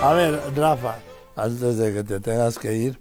A ver, Rafa, antes de que te tengas que ir,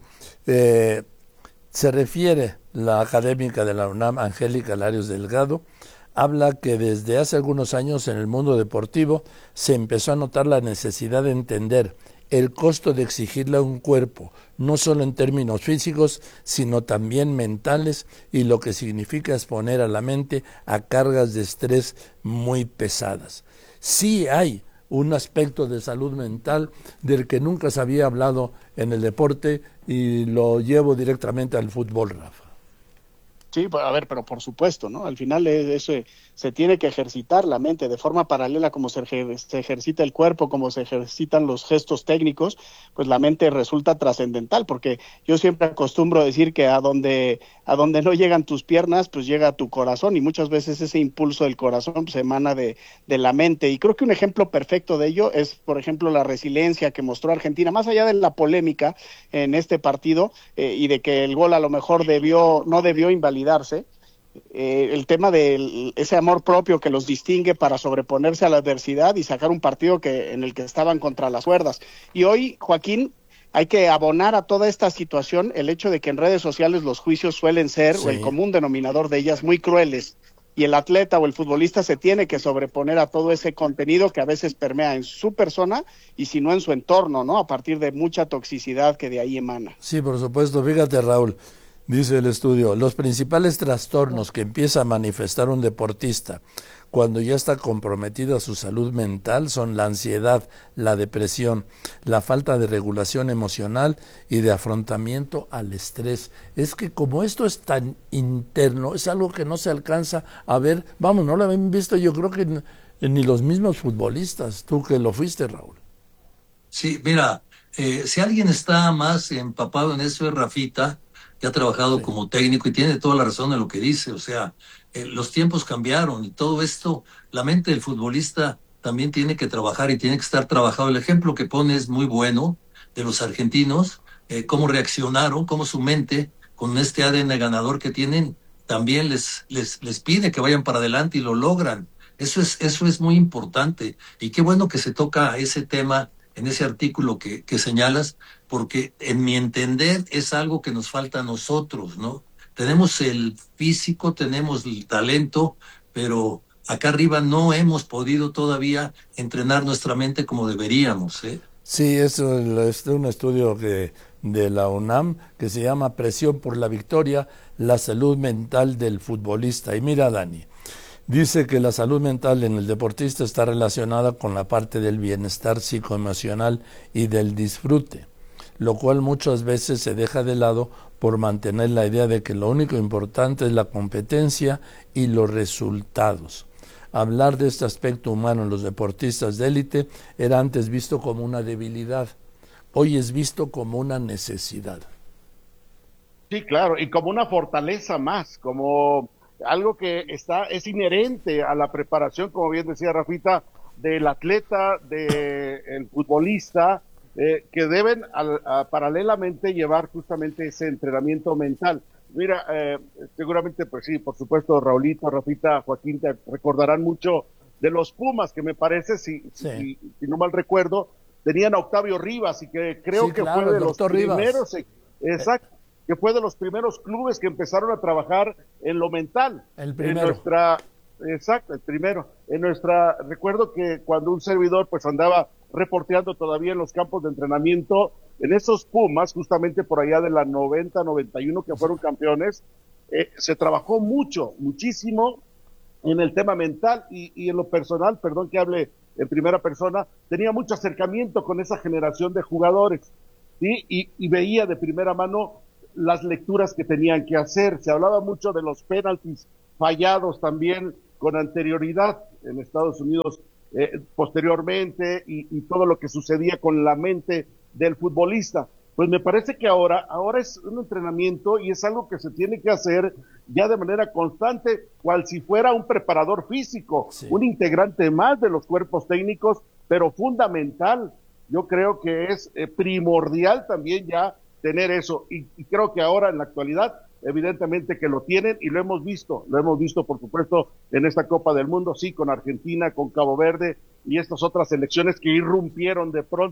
se refiere la académica de la UNAM, Angélica Larios Delgado, habla que desde hace algunos años en el mundo deportivo se empezó a notar la necesidad de entender el costo de exigirle a un cuerpo, no solo en términos físicos, sino también mentales, y lo que significa exponer a la mente a cargas de estrés muy pesadas. Sí hay un aspecto de salud mental del que nunca se había hablado en el deporte y lo llevo directamente al fútbol, Rafa. Sí, a ver, pero por supuesto, ¿no? Al final eso se tiene que ejercitar la mente de forma paralela como se ejercita el cuerpo, como se ejercitan los gestos técnicos, pues la mente resulta trascendental, porque yo siempre acostumbro a decir que a donde no llegan tus piernas, pues llega tu corazón, y muchas veces ese impulso del corazón pues, emana de la mente. Y creo que un ejemplo perfecto de ello es, por ejemplo, la resiliencia que mostró Argentina, más allá de la polémica en este partido y de que el gol a lo mejor no debió invalidarse. El tema de ese amor propio que los distingue para sobreponerse a la adversidad y sacar un partido en el que estaban contra las cuerdas. Y hoy, Joaquín, hay que abonar a toda esta situación el hecho de que en redes sociales los juicios suelen ser, o el Sí, común denominador de ellas, muy crueles. Y el atleta o el futbolista se tiene que sobreponer a todo ese contenido que a veces permea en su persona y si no en su entorno, ¿no? A partir de mucha toxicidad que de ahí emana. sí, por supuesto. Fíjate, Raúl, dice el estudio, los principales trastornos que empieza a manifestar un deportista cuando ya está comprometida su salud mental son la ansiedad, la depresión, la falta de regulación emocional y de afrontamiento al estrés. Es que como esto es tan interno, es algo que no se alcanza a ver, vamos, no lo habían visto yo creo que ni los mismos futbolistas, tú que lo fuiste, Raúl. Sí, mira, si alguien está más empapado en eso es Rafita, que ha trabajado Sí, como técnico y tiene toda la razón en lo que dice. O sea, los tiempos cambiaron y todo esto, la mente del futbolista también tiene que trabajar y tiene que estar trabajado. El ejemplo que pone es muy bueno de los argentinos, cómo reaccionaron, cómo su mente, con este ADN ganador que tienen, también les pide que vayan para adelante y lo logran. Eso es muy importante. Y qué bueno que se toca ese tema en ese artículo que señalas, porque en mi entender es algo que nos falta a nosotros, ¿no? Tenemos el físico, tenemos el talento, pero acá arriba no hemos podido todavía entrenar nuestra mente como deberíamos, ¿eh? sí, es un estudio de la UNAM que se llama Presión por la Victoria, la salud mental del futbolista. Y mira, Dani, dice que la salud mental en el deportista está relacionada con la parte del bienestar psicoemocional y del disfrute, lo cual muchas veces se deja de lado por mantener la idea de que lo único importante es la competencia y los resultados. Hablar de este aspecto humano en los deportistas de élite era antes visto como una debilidad, hoy es visto como una necesidad. Sí, claro, y como una fortaleza más, como algo que es inherente a la preparación, como bien decía Rafita, del atleta, del futbolista, que deben paralelamente llevar justamente ese entrenamiento mental. Mira, seguramente, pues sí, por supuesto, Raulito, Rafita, Joaquín, te recordarán mucho de los Pumas, que me parece, Sí, si no mal recuerdo, tenían a Octavio Rivas y que sí, creo que fue claro, el de los doctor Rivas. primeros, exacto, que fue de los primeros clubes que empezaron a trabajar en lo mental, El en primero. nuestra, exacto, el primero, recuerdo que cuando un servidor pues andaba reporteando todavía en los campos de entrenamiento, en esos Pumas, justamente por allá de la 90-91 que fueron campeones, se trabajó mucho, muchísimo en el tema mental y en lo personal, perdón que hable en primera persona, tenía mucho acercamiento con esa generación de jugadores, ¿sí? Y veía de primera mano las lecturas que tenían que hacer. Se hablaba mucho de los penaltis fallados también con anterioridad en Estados Unidos, posteriormente, y todo lo que sucedía con la mente del futbolista. Pues me parece que ahora es un entrenamiento y es algo que se tiene que hacer ya de manera constante, cual si fuera un preparador físico, Sí. un integrante más de los cuerpos técnicos, pero fundamental. Yo creo que es primordial también ya tener eso, y creo que ahora en la actualidad evidentemente que lo tienen y lo hemos visto por supuesto en esta Copa del Mundo, sí, con Argentina, con Cabo Verde y estas otras selecciones que irrumpieron de pronto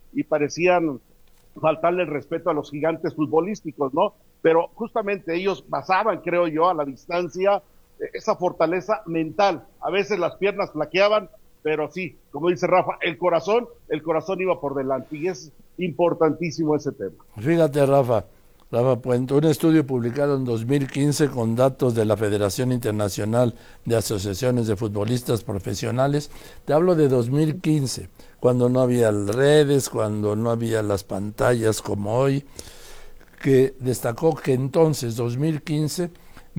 y parecían faltarle el respeto a los gigantes futbolísticos, ¿no? Pero justamente ellos basaban, creo yo, a la distancia, esa fortaleza mental. A veces las piernas flaqueaban, pero sí, como dice Rafa, el corazón iba por delante, y es importantísimo ese tema. Fíjate, Rafa Puente, un estudio publicado en 2015 con datos de la Federación Internacional de Asociaciones de Futbolistas Profesionales. Te hablo de 2015, cuando no había redes, cuando no había las pantallas como hoy, que destacó que entonces, 2015,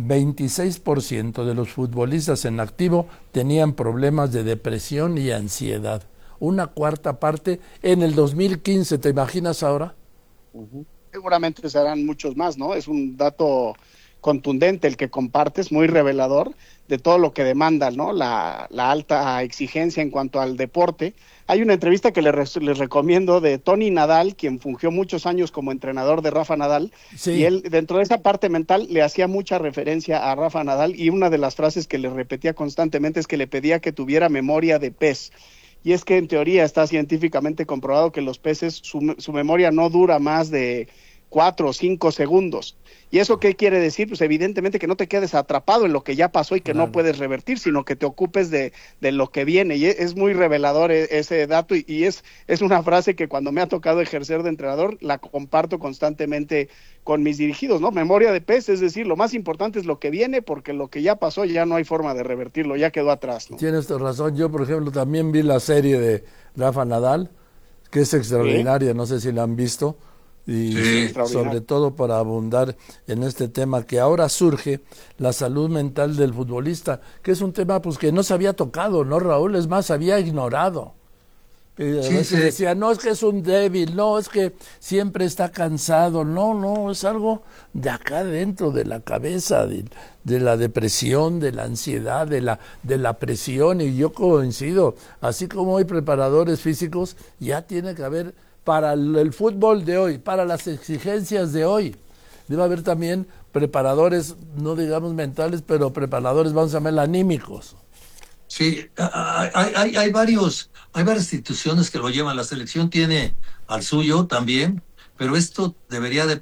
26% de los futbolistas en activo tenían problemas de depresión y ansiedad. Una cuarta parte en el 2015, ¿te imaginas ahora? Seguramente serán muchos más, ¿no? Es un dato contundente el que compartes, muy revelador de todo lo que demanda, ¿no? La alta exigencia en cuanto al deporte. Hay una entrevista que les recomiendo de Tony Nadal, quien fungió muchos años como entrenador de Rafa Nadal, sí. Y él, dentro de esa parte mental, le hacía mucha referencia a Rafa Nadal, y una de las frases que le repetía constantemente es que le pedía que tuviera memoria de pez. Y es que en teoría está científicamente comprobado que los peces, su memoria no dura más de 4 o 5 segundos. ¿Y eso qué quiere decir? Pues evidentemente que no te quedes atrapado en lo que ya pasó y que no puedes revertir, sino que te ocupes de lo que viene. Y es muy revelador ese dato, y es una frase que cuando me ha tocado ejercer de entrenador la comparto constantemente con mis dirigidos, ¿no? Memoria de pez, es decir, lo más importante es lo que viene, porque lo que ya pasó ya no hay forma de revertirlo, ya quedó atrás, ¿no? Tienes razón. Yo, por ejemplo, también vi la serie de Rafa Nadal, que es extraordinaria, ¿sí? No sé si la han visto. Y sí, sobre todo para abundar en este tema que ahora surge, la salud mental del futbolista, que es un tema pues que no se había tocado, ¿no, Raúl? Es más, se había ignorado. A veces decía, no, es que es un débil, no, es que siempre está cansado, no, es algo de acá dentro de la cabeza, de la depresión, de la ansiedad, de la presión, y yo coincido, así como hay preparadores físicos, ya tiene que haber para el fútbol de hoy, para las exigencias de hoy. Debe haber también preparadores, no digamos mentales, pero preparadores, vamos a llamarlos anímicos. Sí, hay varias instituciones que lo llevan. La selección tiene al suyo también, pero esto debería de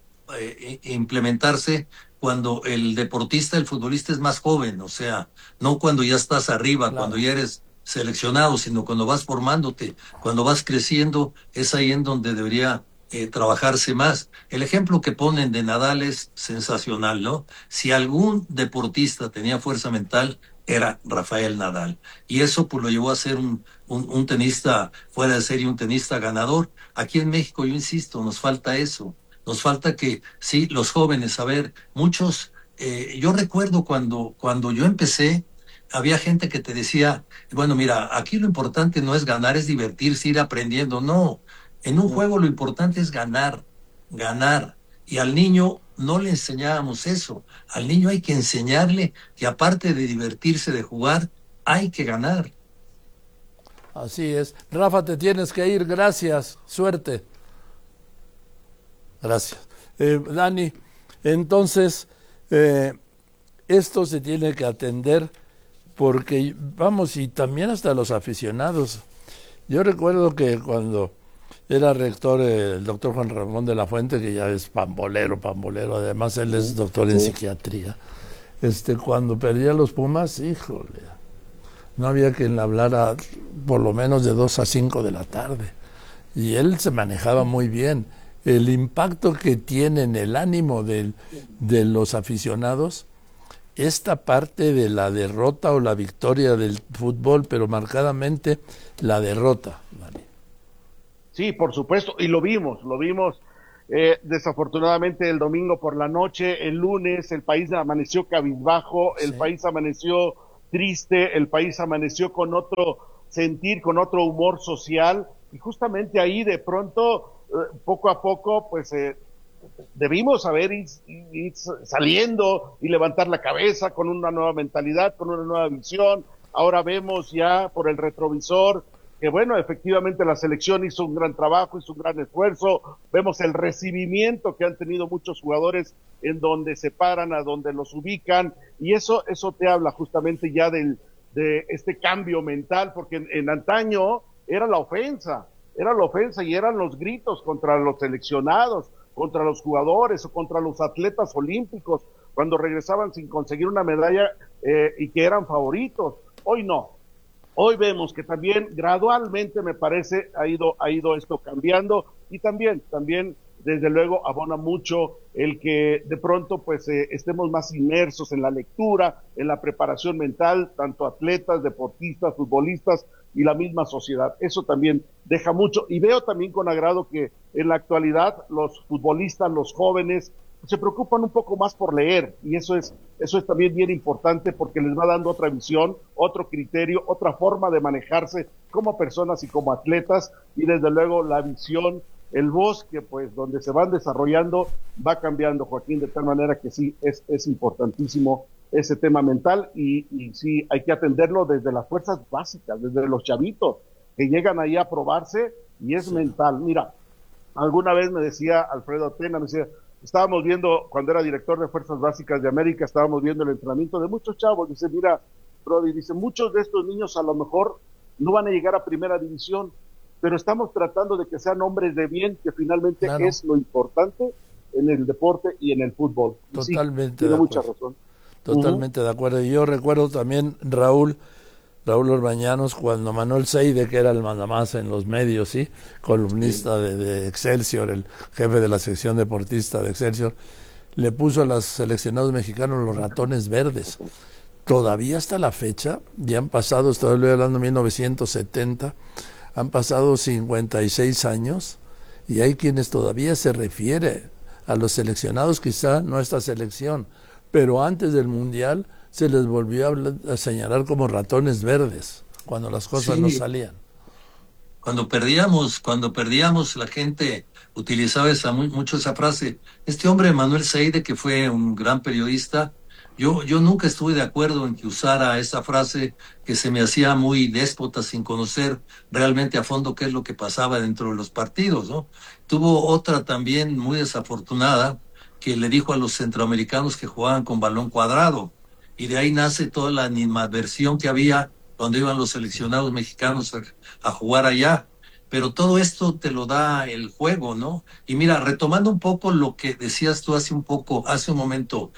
implementarse cuando el deportista, el futbolista es más joven, o sea, no cuando ya estás arriba, claro, cuando ya eres seleccionado, sino cuando vas formándote, cuando vas creciendo, es ahí en donde debería trabajarse más. El ejemplo que ponen de Nadal es sensacional, ¿no? Si algún deportista tenía fuerza mental, era Rafael Nadal. Y eso pues lo llevó a ser un tenista fuera de serie, un tenista ganador. Aquí en México, yo insisto, nos falta eso. Nos falta que, sí, los jóvenes, a ver, muchos, yo recuerdo cuando yo empecé, había gente que te decía, bueno, mira, aquí lo importante no es ganar, es divertirse, ir aprendiendo. No, en un juego lo importante es ganar. Y al niño no le enseñábamos eso. Al niño hay que enseñarle que aparte de divertirse, de jugar, hay que ganar. Así es. Rafa, te tienes que ir. Gracias. Suerte. Gracias. Dani, entonces, esto se tiene que atender porque, vamos, y también hasta los aficionados. Yo recuerdo que cuando era rector el doctor Juan Ramón de la Fuente, que ya es pambolero, además él es doctor en psiquiatría, cuando perdía los Pumas, híjole, no había quien hablara por lo menos de 2 a 5 de la tarde, y él se manejaba muy bien. El impacto que tiene en el ánimo de los aficionados, esta parte de la derrota o la victoria del fútbol, pero marcadamente la derrota, Dani. Sí, por supuesto, y lo vimos desafortunadamente el domingo por la noche, el lunes el país amaneció cabizbajo, el país amaneció triste, el país amaneció con otro sentir, con otro humor social, y justamente ahí de pronto, poco a poco, pues debimos haber ir saliendo y levantar la cabeza con una nueva mentalidad, con una nueva visión. Ahora vemos ya por el retrovisor que bueno, efectivamente la selección hizo un gran trabajo, hizo un gran esfuerzo, vemos el recibimiento que han tenido muchos jugadores en donde se paran, a donde los ubican, y eso te habla justamente ya de este cambio mental, porque en antaño era la ofensa, era la ofensa y eran los gritos contra los seleccionados, contra los jugadores o contra los atletas olímpicos, cuando regresaban sin conseguir una medalla y que eran favoritos. Hoy no. Hoy vemos que también gradualmente, me parece, ha ido esto cambiando, y también desde luego abona mucho el que de pronto pues estemos más inmersos en la lectura, en la preparación mental, tanto atletas, deportistas, futbolistas y la misma sociedad. Eso también deja mucho, y veo también con agrado que en la actualidad los futbolistas, los jóvenes, se preocupan un poco más por leer, y eso es también bien importante, porque les va dando otra visión, otro criterio, otra forma de manejarse como personas y como atletas, y desde luego la visión, el bosque, pues, donde se van desarrollando, va cambiando, Joaquín, de tal manera que sí, es importantísimo ese tema mental, y sí, hay que atenderlo desde las fuerzas básicas, desde los chavitos, que llegan ahí a probarse, y es mental. Mira, alguna vez me decía Alfredo Atena, me decía, estábamos viendo, cuando era director de Fuerzas Básicas de América, estábamos viendo el entrenamiento de muchos chavos, dice, mira, Brody, dice, muchos de estos niños a lo mejor no van a llegar a primera división, pero estamos tratando de que sean hombres de bien, que finalmente es lo importante en el deporte y en el fútbol. Totalmente. Sí, tiene mucha razón. Totalmente de acuerdo. Y yo recuerdo también Raúl Orbañanos, cuando Manuel Seide, que era el mandamás en los medios, ¿sí?, columnista de Excelsior, el jefe de la sección deportista de Excelsior, le puso a los seleccionados mexicanos los ratones verdes. Todavía hasta la fecha, ya han pasado, estoy hablando de 1970, han pasado 56 años, y hay quienes todavía se refiere a los seleccionados, quizá no a esta selección, pero antes del Mundial se les volvió a señalar como ratones verdes, cuando las cosas no salían. Cuando perdíamos, la gente utilizaba mucho esa frase. Este hombre, Manuel Seide, que fue un gran periodista, yo nunca estuve de acuerdo en que usara esa frase, que se me hacía muy déspota, sin conocer realmente a fondo qué es lo que pasaba dentro de los partidos, ¿no? Tuvo otra también muy desafortunada, que le dijo a los centroamericanos que jugaban con balón cuadrado, y de ahí nace toda la animadversión que había cuando iban los seleccionados mexicanos a jugar allá. Pero todo esto te lo da el juego, ¿no? Y mira, retomando un poco lo que decías tú hace un momento,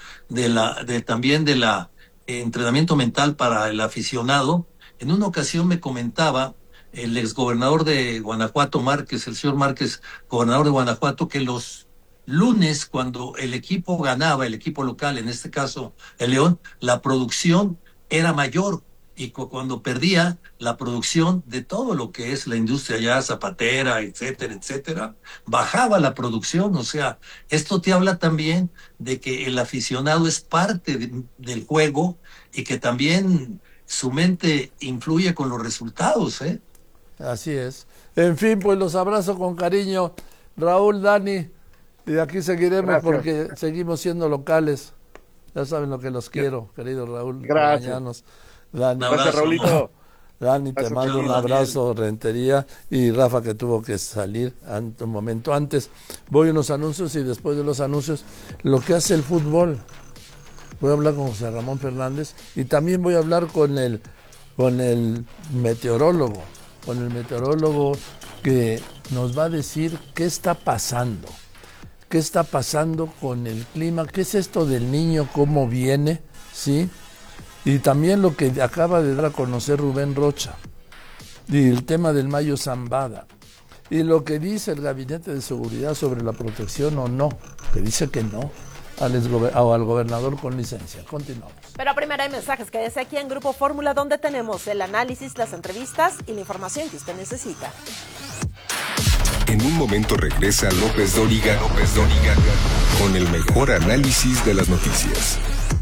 también de la entrenamiento mental para el aficionado, en una ocasión me comentaba el exgobernador de Guanajuato, Márquez, el señor Márquez, gobernador de Guanajuato, que los lunes, cuando el equipo ganaba, el equipo local, en este caso el León, la producción era mayor, y cuando perdía, la producción de todo lo que es la industria ya zapatera, etcétera, bajaba la producción. O sea, esto te habla también de que el aficionado es parte del juego, y que también su mente influye con los resultados, ¿eh? Así es. En fin, pues los abrazo con cariño, Raúl, Dani. Y aquí seguiremos. Gracias. Porque seguimos siendo locales. Ya saben lo que los quiero, querido Raúl. Gracias. Dani. Gracias, Raulito. Dani, te mando un abrazo, Rentería, y Rafa, que tuvo que salir un momento antes. Voy a unos anuncios, y después de los anuncios, lo que hace el fútbol. Voy a hablar con José Ramón Fernández, y también voy a hablar con el meteorólogo, que nos va a decir qué está pasando. ¿Qué está pasando con el clima? ¿Qué es esto del Niño? ¿Cómo viene? ¿Sí? Y también lo que acaba de dar a conocer Rubén Rocha, y el tema del Mayo Zambada, y lo que dice el Gabinete de Seguridad sobre la protección o no, que dice que no, al gobernador con licencia. Continuamos. Pero primero hay mensajes. Quédese aquí en Grupo Fórmula, donde tenemos el análisis, las entrevistas y la información que usted necesita. En un momento regresa López Dóriga con el mejor análisis de las noticias.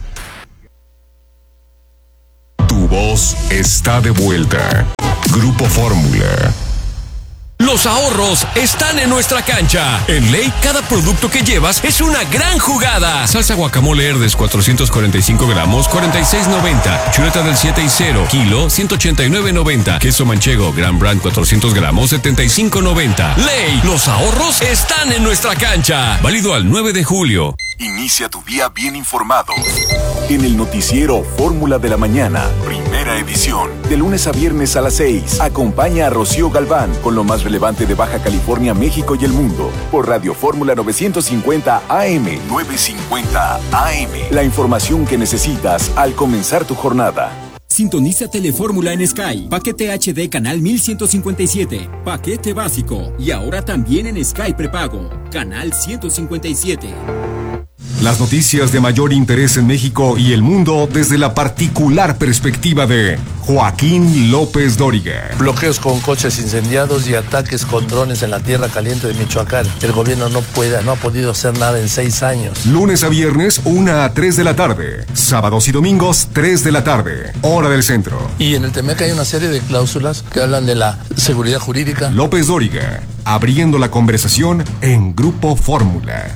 Tu voz está de vuelta. Grupo Fórmula. Los ahorros están en nuestra cancha. En Ley, cada producto que llevas es una gran jugada. Salsa guacamole Herdes, 445 gramos, 46.90. Chuleta del 7 y 0, kilo, 189.90. Queso manchego, Gran Brand, 400 gramos, 75.90. Ley, los ahorros están en nuestra cancha. Válido al 9 de julio. Inicia tu día bien informado. En el noticiero Fórmula de la Mañana, primera edición. De lunes a viernes a las 6. Acompaña a Rocío Galván con lo más relevante de Baja California, México y el mundo. Por Radio Fórmula 950 AM. 950 AM. La información que necesitas al comenzar tu jornada. Sintoniza Telefórmula en Sky. Paquete HD canal 1157. Paquete básico. Y ahora también en Sky prepago. Canal 157. Las noticias de mayor interés en México y el mundo desde la particular perspectiva de Joaquín López Dóriga. Bloqueos con coches incendiados y ataques con drones en la tierra caliente de Michoacán. El gobierno no ha podido hacer nada en 6 años. Lunes a viernes, 1 a 3 de la tarde. Sábados y domingos, 3 de la tarde. Hora del centro. Y en el Temec hay una serie de cláusulas que hablan de la seguridad jurídica. López Dóriga, abriendo la conversación en Grupo Fórmula.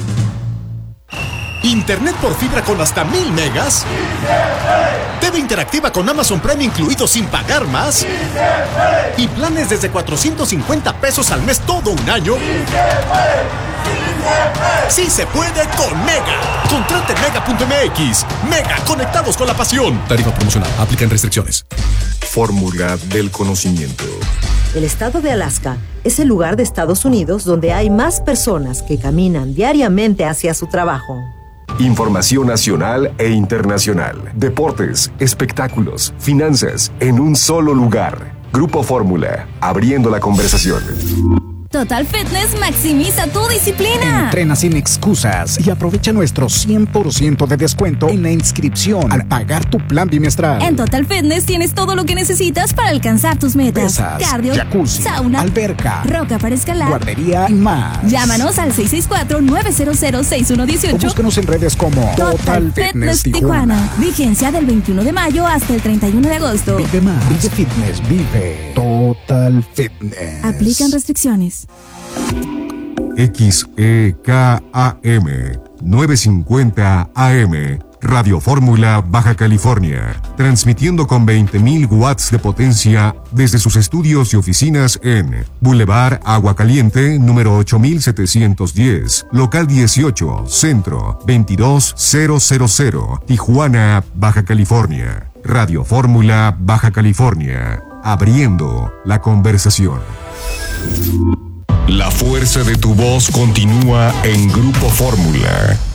Internet por fibra con hasta 1000 megas. TV interactiva con Amazon Prime incluido sin pagar más. Y planes desde 450 pesos al mes todo un año. Sí se puede con Mega. Contrate Mega.mx. Mega, conectados con la pasión. Tarifa promocional. Aplican restricciones. Fórmula del conocimiento. El estado de Alaska es el lugar de Estados Unidos donde hay más personas que caminan diariamente hacia su trabajo. Información nacional e internacional. Deportes, espectáculos, finanzas, en un solo lugar. Grupo Fórmula, abriendo la conversación. Total Fitness maximiza tu disciplina. Entrena sin excusas y aprovecha nuestro 100% de descuento en la inscripción al pagar tu plan bimestral. En Total Fitness tienes todo lo que necesitas para alcanzar tus metas. Pesas, cardio, jacuzzi, sauna, alberca, roca para escalar, guardería y más. Llámanos al 664-900-6118 o búscanos en redes como Total Fitness Tijuana. Vigencia del 21 de mayo hasta el 31 de agosto. Vive más, vive fitness, vive Total Fitness. Aplican restricciones. XEKAM 950 AM Radio Fórmula Baja California, transmitiendo con 20.000 watts de potencia desde sus estudios y oficinas en Boulevard Agua Caliente, número 8710, local 18, centro 22000, Tijuana, Baja California. Radio Fórmula Baja California, abriendo la conversación. La fuerza de tu voz continúa en Grupo Fórmula.